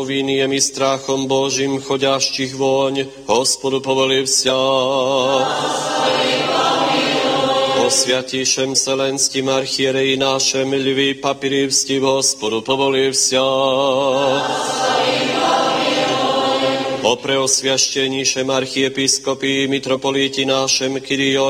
Víniem i strachom Božím choďaščích voň, Hospodu povolivся. O sviatýšem Selenským archiereji našem Lví papirivstí, Hospodu povolivся. O preosviašteníšem archiepiskopii mitropoliti našem Kyrio